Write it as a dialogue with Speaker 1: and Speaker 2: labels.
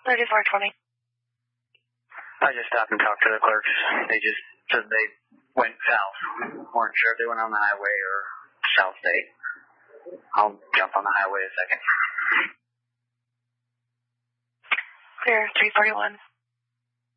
Speaker 1: 3420.
Speaker 2: I just stopped and talked to the clerks. They just said they went south. Weren't sure if they went on the highway or South State. I'll jump on the highway a second.
Speaker 1: Clear, 341.